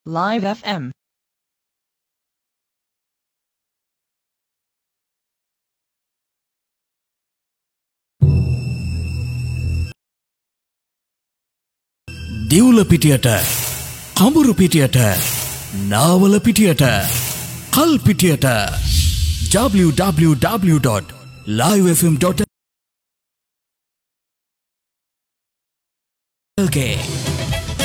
Live FM. දිවුල පිටියට කඹුරු පිටියට Nawala පිටියට කල් පිටියට www.livefm.lk